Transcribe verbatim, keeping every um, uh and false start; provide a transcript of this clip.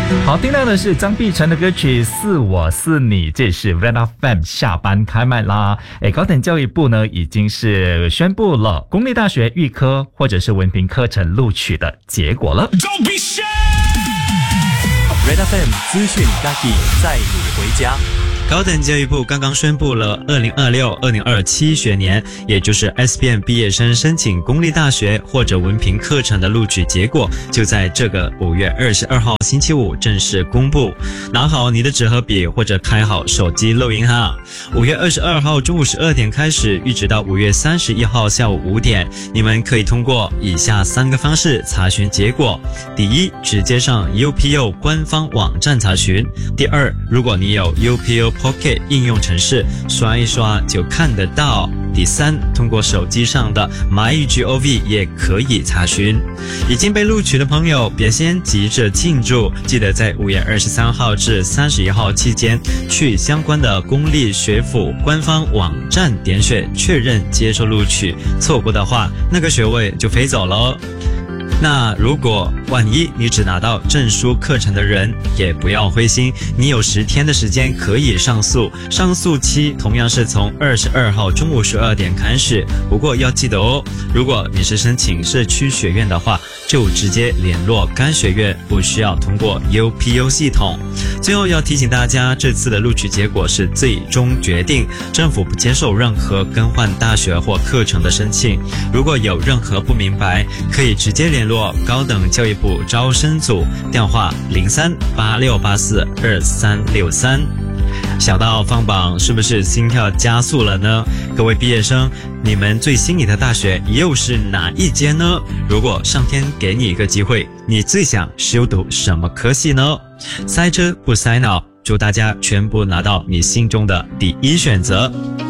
好，听到的是张碧晨的歌曲《是我是你》，这是 Red F M 下班开麦啦。诶，高等教育部呢已经是宣布了公立大学预科或者是文凭课程录取的结果了。 Red F M 资讯嘉义载你回家。 高等教育部刚刚宣布了二零二六二零二七学年，也就是 S P M 毕业生申请公立大学或者文凭课程的录取结果，就在这个五月二十二号星期五正式公布。拿好你的纸和笔，或者开好手机录音哈。五月二十二号中午十二点开始，一直到五月三十一号下午五点，你们可以通过以下三个方式查询结果。第一，直接上 U P U 官方网站查询。第二，如果你有 U P U Pocket 应用程式，刷一刷就看得到。第三，通过手机上的 MyGov 也可以查询。已经被录取的朋友，别先急着庆祝，记得在五月二十三号至三十一号期间，去相关的公立学府官方网站点选确认接受录取，错过的话，那个学位就飞走了哦。那如果万一你只拿到证书课程的人，也不要灰心，你有十天的时间可以上诉，上诉期同样是从二十二号中午十二点开始。不过要记得哦，如果你是申请社区学院的话，就直接联络该学院，不需要通过 U P U 系统。最后要提醒大家，这次的录取结果是最终决定，政府不接受任何更换大学或课程的申请。如果有任何不明白，可以直接联络高等教育部招生组，电话零三八六八四二三六三。小到放榜，是不是心跳加速了呢？各位毕业生，你们最心仪的大学又是哪一间呢？如果上天给你一个机会，你最想修读什么科系呢？塞车不塞脑，祝大家全部拿到你心中的第一选择。